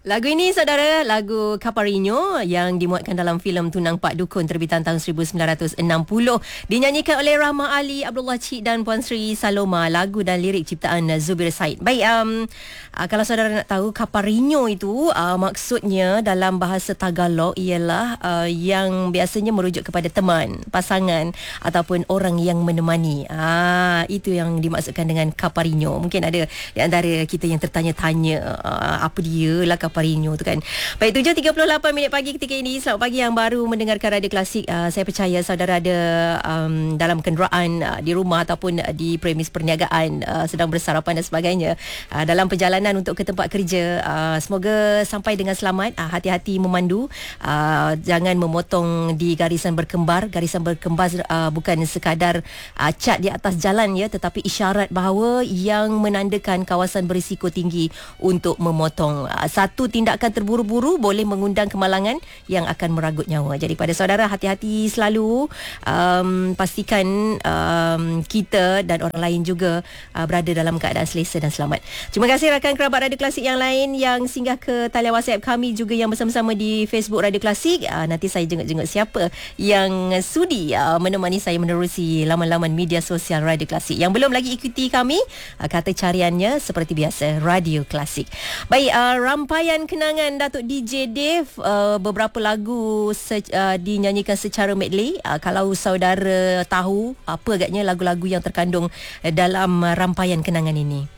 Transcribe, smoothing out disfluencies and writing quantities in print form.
Lagu ini saudara, lagu Caparino yang dimuatkan dalam filem Tunang Pak Dukun terbitan tahun 1960, dinyanyikan oleh Rahma Ali, Abdullah Cik dan Puan Sri Saloma. Lagu dan lirik ciptaan Zubir Said. Baik, kalau saudara nak tahu, Caparino itu maksudnya dalam bahasa Tagalog ialah yang biasanya merujuk kepada teman, pasangan ataupun orang yang menemani. Itu yang dimaksudkan dengan Caparino. Mungkin ada di antara kita yang tertanya-tanya apa dia lah Caparino tu kan. Baik, 7.38 minit pagi ketika ini. Selamat pagi yang baru mendengarkan Radio Klasik. Saya percaya saudara ada dalam kenderaan, di rumah ataupun di premis perniagaan, sedang bersarapan dan sebagainya, dalam perjalanan untuk ke tempat kerja. Semoga sampai dengan selamat. Hati-hati memandu. Jangan memotong di garisan berkembar. Garisan berkembar bukan sekadar cat di atas jalan ya, tetapi isyarat bahawa yang menandakan kawasan berisiko tinggi untuk memotong. Satu tindakan terburu-buru boleh mengundang kemalangan yang akan meragut nyawa. Jadi pada saudara, hati-hati selalu. Pastikan kita dan orang lain juga berada dalam keadaan selesa dan selamat. Terima kasih rakan kerabat Radio Klasik yang lain yang singgah ke talian WhatsApp kami, juga yang bersama-sama di Facebook Radio Klasik. Nanti saya jenguk-jenguk siapa yang sudi menemani saya menerusi laman-laman media sosial Radio Klasik. Yang belum lagi ikuti kami, kata cariannya seperti biasa, Radio Klasik. Baik, rampaian kenangan Datuk DJ Dave, beberapa lagu dinyanyikan secara medley. Kalau saudara tahu apa agaknya lagu-lagu yang terkandung dalam rampaian kenangan ini?